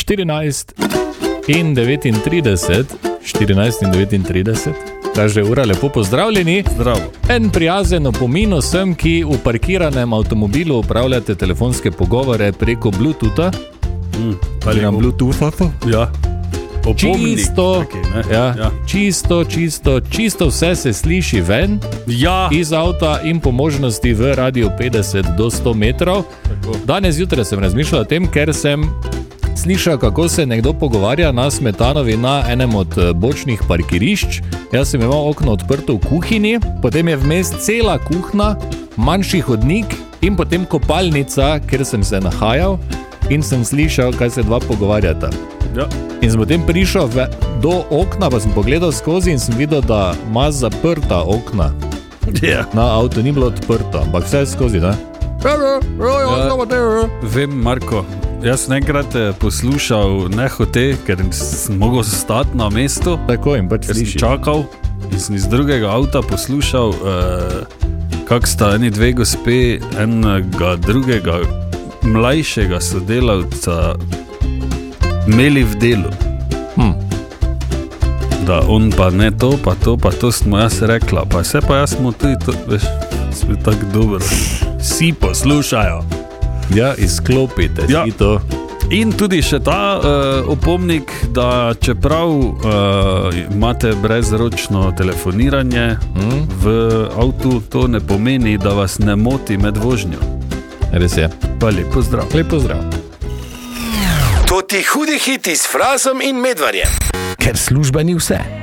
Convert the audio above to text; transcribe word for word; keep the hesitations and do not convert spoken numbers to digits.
štirinajst in devetintrideset, štirinajst in devetintrideset, kaže ura, lepo pozdravljeni. Zdravo. En prijazen opomin vsem, ki v parkiranem avtomobilu upravljate telefonske pogovore preko Bluetootha. Mm, ali na Bluetootha? Ja. Opomnik. Čisto, Okay, ja, ja. čisto, čisto, čisto vse se sliši ven Ja. iz avta in po možnosti v radiju petdeset do sto metrov. Tako. Danes zjutraj sem razmišljal o tem, ker sem slišal, kako se nekdo pogovarja na Smetanovi na enem od bočnih parkirišč. Jaz sem imel okno odprto v kuhinji, potem je vmes cela kuhna, manjši hodnik in potem kopalnica, kjer sem se nahajal in sem slišal, kaj se dva pogovarjata. Ja. In sem potem prišel v, do okna, pa sem pogledal skozi in sem videl, da ima zaprta okna. Ja. Na avto ni bilo odprto, ampak vse skozi, ne? Ja. Vem, Marko, jaz sem enkrat poslušal nehote, ker sem mogel stati na mestu, Tako in pač ker sem sliši. čakal in sem iz drugega avta poslušal, uh, kak sta eni dve gospe enega drugega mlajšega sodelavca imeli v delu. Hm. Da on pa ne to, pa to, pa to smo jaz rekla, pa vse pa jaz smo tudi to, veš, smo tako dobro. Vsi poslušajo. Ja, izklopite Ja. si to. In tudi še ta uh, opomnik, da čeprav uh, imate brezročno telefoniranje Hm? v avtu, to ne pomeni, da vas ne moti med vožnjo. Res je. Pa lep pozdrav. Lep pozdrav. To ti hudi hiti s Frazom in Medvarjem. Ker služba ni vse.